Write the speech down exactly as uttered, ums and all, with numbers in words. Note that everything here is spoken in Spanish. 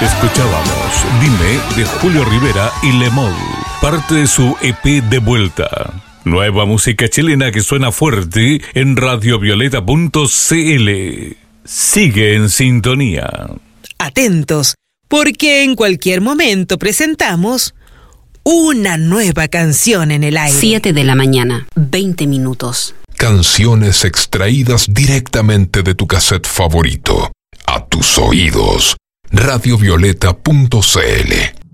Escuchábamos Dime de Julio Rivera y Lemol, parte de su E P De Vuelta. Nueva música chilena que suena fuerte en radio violeta punto c l. Sigue en sintonía. Atentos, porque en cualquier momento presentamos una nueva canción en el aire. siete de la mañana, veinte minutos. Canciones extraídas directamente de tu cassette favorito, a tus oídos. radio violeta punto c l.